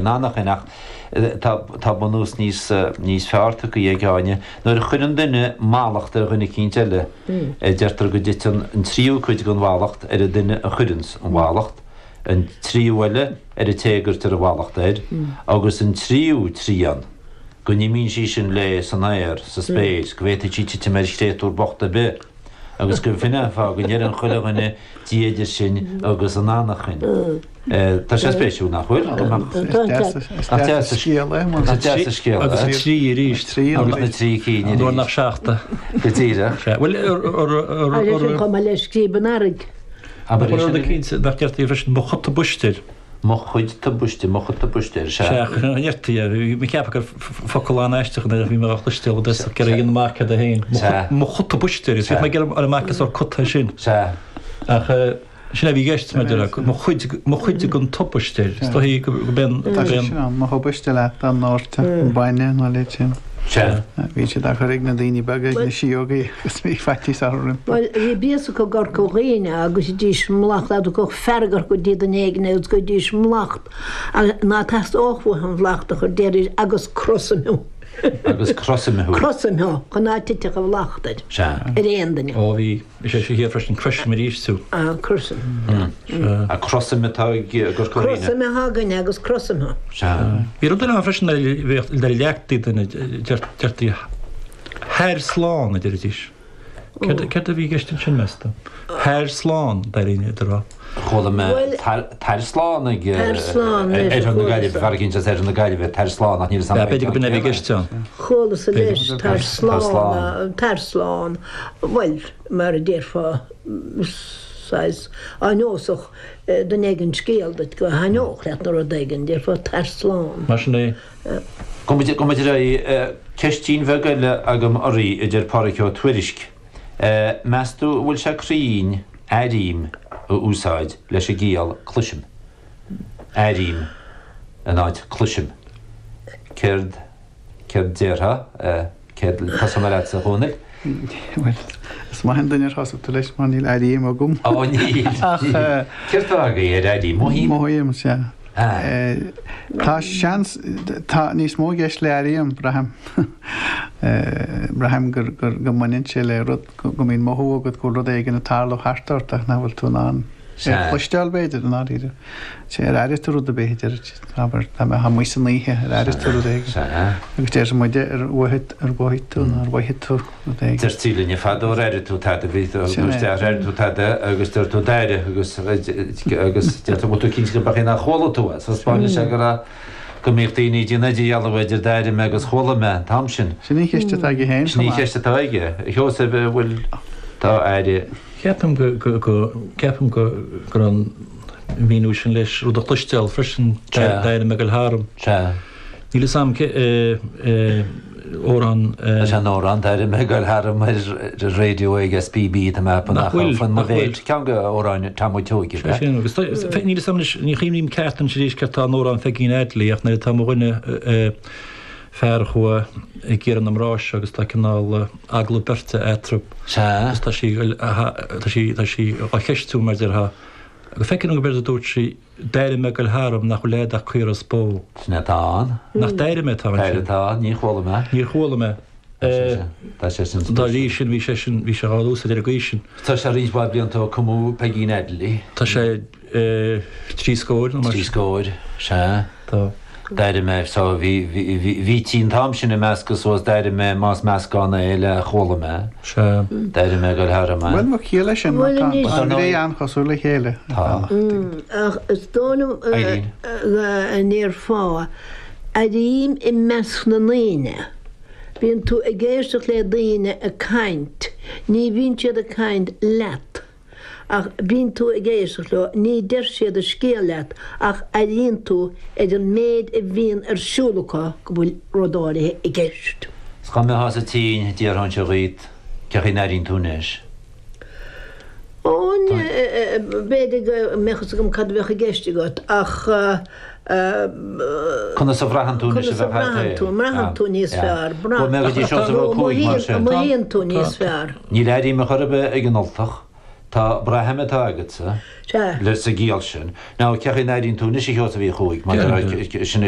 annach tá bonús níos fearrta go dhéáine nuair a chuann duine málacht ar chuinna cínteile deirtar go dit an tríú chuid go bhálacht ar a duine a chudans an bhálacht an tríúile ar a tégur ar a bhálacht éid agus an trían go ní mín sí sin le san éir sa spéis go bhéta títe mar stéitú bochta be agus go finine fá go dhéar an chuileganna diaidir sin agus an annachchin. Tá sé spéisiú nach chuil? Trí ríis trí agus na trí cíine nó nach seachta. Go tíre? Well, leis scríban arig. cínta nach deirtaí freisin mo chutta buistir. Mo chuid tá buiste se. Neirtaí mé ceapa gur focailán eisteach na bhí mar chluistil de gur on marcha a héin. Mo chutta buistir is mé gur ar marchas ar cutta sin. Se. Sinna bhí geist me mo chuide gon toppaistir. Tá hí go ben mo chobuiste le an náirta baine ná le sin. Se. Bhí sé a churig na daoine bagaid na siógaí gus mí feití árim. Well, hí bíasa go gur cóghine agus dís mlacht a go fergar go díad an éagnéid go dís mlacht ná test áhfu an bhlacht a chu déir agus crossamú. Agus crossamú. Crossamú, chu ná tiite go bhlachtid. Se. Réandaine. ó bhí sé hí freisin cruis mar rísú. Crossam. A crossamtá gur choíine. Crossam hagan agus crossamú. Se. Bhí rud an freisin le leachtaí duna deirtaí Hair sláán a deirdís. Ceir a bhí geistin sin mesta. Hair sláán daíine rá. Chola me tairslán ag an na gaiileh farginn ar an na gaiileh tairslán nach níl sam. Beidir go bna bhí geisteán. Cholas a leis tarslán well mar a déirfa nóach den éigen scéaldat go haóch leat nó a daigen déirfa tarslán. Mar sin Gomuid ra ceistín bhegaile agam orí idir páraceá tuairisc. Meastú bhfuil se crín éirim ó úsáid leis a gíal cluisim. Éirim a náid cluisim. Céird déirtha céird pasamarát a hónil. Is má hen duine hasú leis má níl éirim a gum. Á níl. Céird aga éirim mohíim? Móhíim se. Tá seans tá níos mó geis le éirim Braham gur go muinn sé le rud go mín mothúgad go rud éigen na tála hartartach na bhfuil tú ná chluisteáil beidir an áíidir. sé éiritú rud a béidir aber ha mu saníthe éiritú éige. Agus téir muide ar bhid ar bhhaidú ar bhhaidú. Tar tílinne fadó éiritú a ví éiritú agus tar tú déire agus tú cin go bachí nach cholatú sa Spáine se go go míochttaí dínaidí ealhaidir déire me agus chola me tam sin. Sin ní cheiste aige héin ní cheiste aige. Thó sé bhfuil tá éire. Ceapam go an míú sin leis rud a chluisteáil freisin déire me go thám. Níle sam órán an órán déire me go thám mar radio agus BB a me fan má bhéid cean go óráin tamúteóigi. Níle sam ní chiimím cetan sé rééis cetá órán fegin éidlíoach na tamhaine fear chua I géan am rás agus tá canál agla berta étrop. Tá sí a cheistú mar ha. Go fecinn go berta dút sí déire me go thám nach chuléad a chuir a spó. Sna tá. Nach déire me tá. Tá, ní chola me. Ní chola me. Tá lí sin bhí sé gáúsa derogation. Tá sé rísbá bliantá cumú pegin édlí. Tá sé trí scóir. Trí scóir, se. Tá. Déire me hí tín tam sin meascas os déire me más meascána éile chola me. Se. Déire me go thara me. Bhfuil mar chéile sin ré an chosú le chéile. Is dónam a níor fá a rím I meas na líine. Bhíonn tú a ggéisteach le daoine a caint, ní bhíonn siad a caint leat. Ach bhíonn tú a ggéisteach le ní deir siad a scéal leat ach a dhéonn tú idir méid a bhíonn ar siúlacha go bhfuil rodáirithe I gceist. Scha me has a tín díar an se réad ceachí éirín túnéis. Ón beidir go mechas gom cad bheith a gceiste gat ach Chuna sa bhrahan túnéis a bheith Mrahan tú níos fear. Móíonn tú níos fear. Ní éirí me chorbe ag an oltach. Tá braheime agat sa leis a gíal sin. Ná ceachí éirín túnéis I heota bhí chuig